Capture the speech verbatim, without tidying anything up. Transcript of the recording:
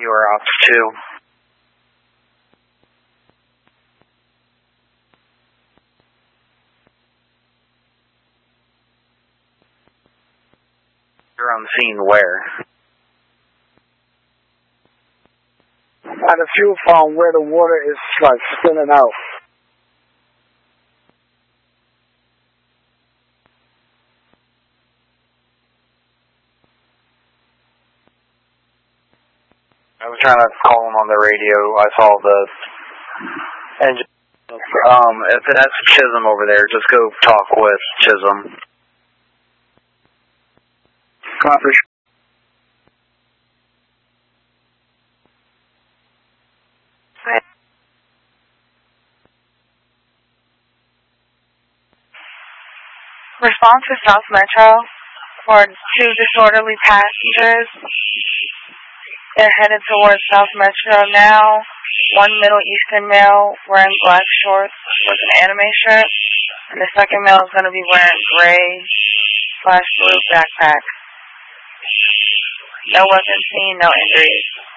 You are off two. You're on scene where? At a fuel farm where the water is like spilling out. I was trying to call him on the radio. I saw the engine. Um, if that's Chisholm over there, just go talk with Chisholm. Copy. Response to South Metro for two disorderly passengers. They're headed towards South Metro now. One Middle Eastern male wearing black shorts with an anime shirt, and the second male is going to be wearing gray slash blue backpack. No weapons seen, no injuries.